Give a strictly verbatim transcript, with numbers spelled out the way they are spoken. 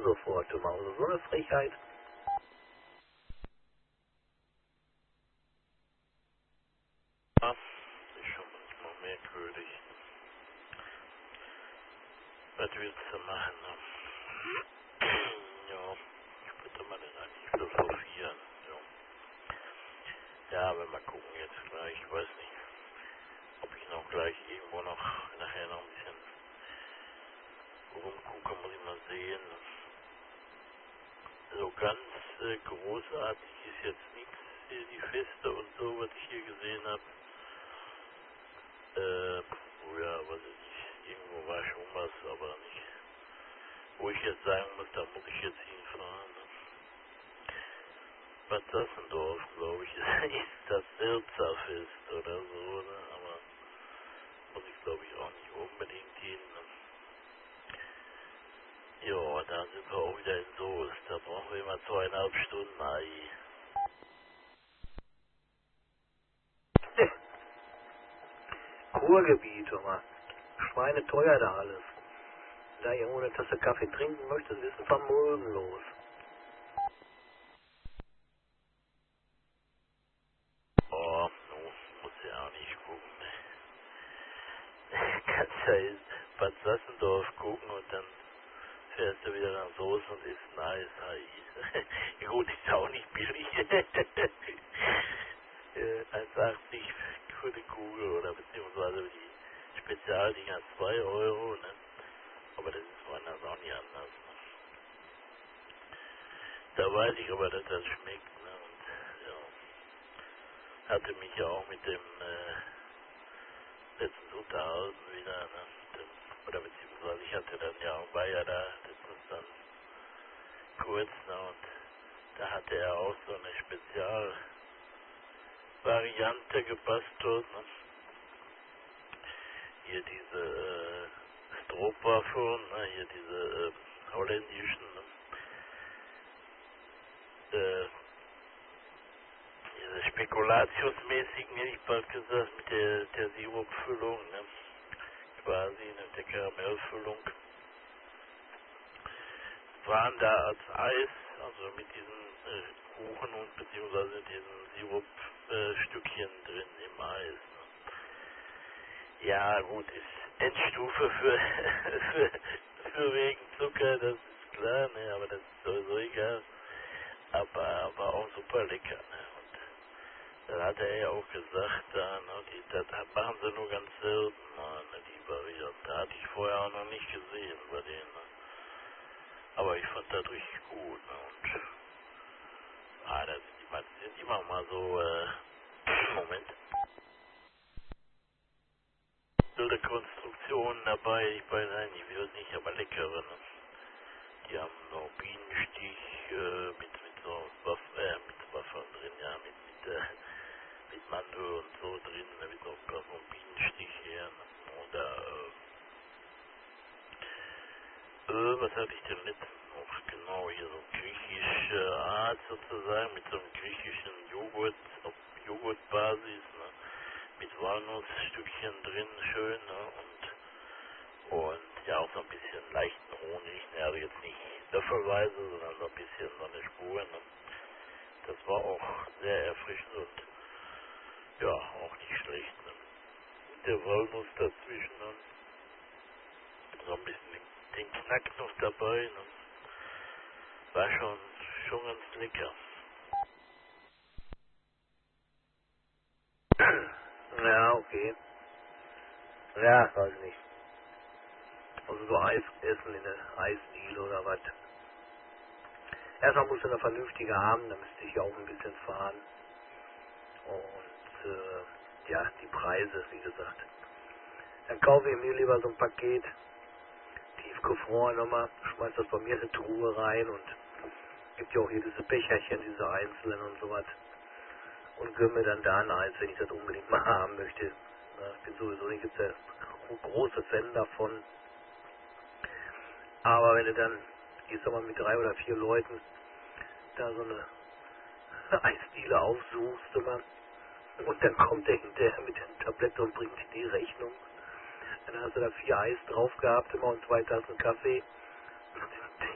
sofort immer. Also so eine Frechheit. Ja, ist schon manchmal merkwürdig. Was willst du machen? Ne? Ja, ich würde mal denn eigentlich philosophieren. Ja. Ja, aber mal gucken jetzt gleich. Ich weiß nicht, ob ich noch gleich irgendwo noch nachher noch ein bisschen rumgucke, muss ich mal sehen. So ganz äh, großartig ist jetzt nichts, hier die Feste und so, was ich hier gesehen habe. Äh, oh ja, weiß ich nicht, irgendwo war schon was, aber nicht, wo ich jetzt sagen muss, da muss ich jetzt hinfahren. Ne? Bad Sassendorf, glaube ich, ist das Sirza-Fest oder so, ne? Aber muss ich, glaube ich, auch nicht unbedingt hin. Ne? Ja, da sind wir auch wieder in Soest, da brauchen wir immer zweieinhalb Stunden, ei. Kurgebiet, immer. Schweineteuer da alles. Da irgendwo eine Tasse Kaffee trinken möchtest, ist ein Vermögen los. Oh, no, muss ja auch nicht gucken, ne? Kannst ja in Bad Sassendorf gucken und dann fährst du wieder nach Soest und isst ein Eis, ei. Ja, gut, ist auch nicht billig. äh, eins Komma achtzig für die Kugel oder beziehungsweise die Spezialdinger zwei Euro, ne? Aber das ist woanders auch nicht anders, ne? Da weiß ich aber, dass das schmeckt, ne? Und ja, hatte mich ja auch mit dem äh, letztens unterhalten wieder, ne? Dem, oder beziehungsweise ich hatte dann ja auch war ja da letztens dann kurz, ne? Und da hatte er auch so eine Spezialvariante gebastelt, ne? Hier diese äh, Stroopwaffeln, ne? Hier diese äh, holländischen, ne? Äh, diese Spekulatiusmäßigen, hätte ich bald gesagt, mit der, der Sirupfüllung, ne? Quasi, ne? Mit der Karamellfüllung. Waren da als Eis, also mit diesen äh, Kuchen und beziehungsweise diesen Sirupstückchen äh, drin im Eis, ne? Ja, gut, ist Endstufe für, für, für wegen Zucker, das ist klar, ne? Aber das ist sowieso egal. Aber, aber auch super lecker, ne? Und dann hat er ja auch gesagt, da, ne, die, das machen sie nur ganz selten mal, ne, die Variante. Hatte ich vorher auch noch nicht gesehen bei denen. Ne? Aber ich fand das richtig gut. Ne? Und ah, da sind immer, sind immer mal so, äh, Moment, wilde Konstruktionen dabei. Ich weiß nicht, wild nicht, aber leckere. Ne? Die haben so Bienenstich äh, mit, mit so Waff, äh, mit Waffeln drin, ja, mit, mit, äh, mit Mandel und so drin, ne? Mit so ein paar so Bienenstich her. Ne? Oder, äh, äh, was hatte ich denn letztens noch? Genau, hier so griechische Art sozusagen, mit so einem griechischen Joghurt, auf Joghurtbasis, ne? Mit Walnussstückchen drin, schön, ne? Und, und ja, auch so ein bisschen leichten Honig, ne? Also jetzt nicht löffelweise, sondern so ein bisschen so eine Spur, ne? Das war auch sehr erfrischend und ja, auch nicht schlecht, ne? Mit der Walnuss dazwischen, ne? So ein bisschen den, den Knack noch dabei, ne? War schon, schon ganz lecker. Ja, okay. Ja, weiß ich nicht. Also so Eis essen in der Eisdiele oder was. Erstmal musst du eine vernünftige haben, da müsste ich ja auch ein bisschen fahren. Und äh, ja, die Preise, wie gesagt. Dann kaufe ich mir lieber so ein Paket, tiefgefroren nochmal, schmeiß das bei mir in eine Truhe rein und gibt ja auch hier diese Becherchen, diese einzelnen und sowas. Und gönn mir dann da ein Eis, wenn ich das unbedingt mal haben möchte. Ja, ich bin sowieso nicht jetzt der große Fan davon. Aber wenn du dann, gehst du mal mit drei oder vier Leuten da so eine Eisdiele aufsuchst immer, und dann kommt der hinterher mit dem Tablett und bringt dir die Rechnung. Dann hast du da vier Eis drauf gehabt immer und zwei Tassen Kaffee.